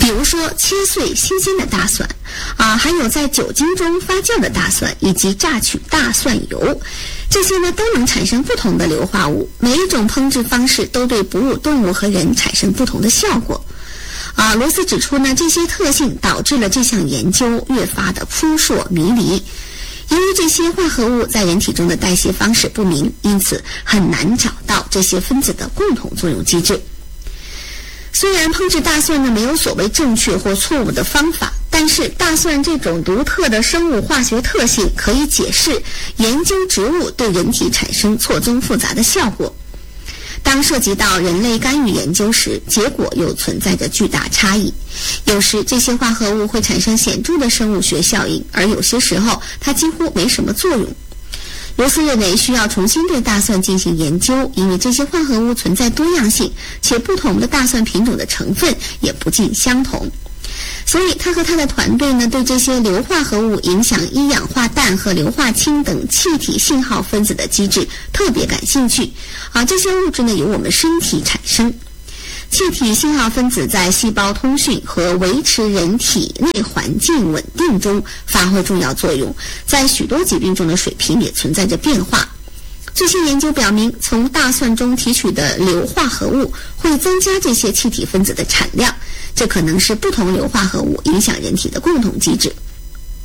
比如说切碎新鲜的大蒜还有在酒精中发酵的大蒜，以及榨取大蒜油，这些呢都能产生不同的硫化物。每一种烹制方式都对哺乳动物和人产生不同的效果。罗斯指出呢，这些特性导致了这项研究越发的扑朔迷离。由于这些化合物在人体中的代谢方式不明，因此很难找到这些分子的共同作用机制。虽然烹制大蒜呢没有所谓正确或错误的方法，但是大蒜这种独特的生物化学特性可以解释研究植物对人体产生错综复杂的效果。当涉及到人类干预研究时，结果又存在着巨大差异。有时这些化合物会产生显著的生物学效应，而有些时候它几乎没什么作用。罗斯认为需要重新对大蒜进行研究，因为这些化合物存在多样性，且不同的大蒜品种的成分也不尽相同。所以他和他的团队呢，对这些硫化合物影响一氧化氮和硫化氢等气体信号分子的机制特别感兴趣。这些物质呢由我们身体产生。气体信号分子在细胞通讯和维持人体内环境稳定中发挥重要作用，在许多疾病中的水平也存在着变化。最新研究表明，从大蒜中提取的硫化合物会增加这些气体分子的产量，这可能是不同硫化合物影响人体的共同机制。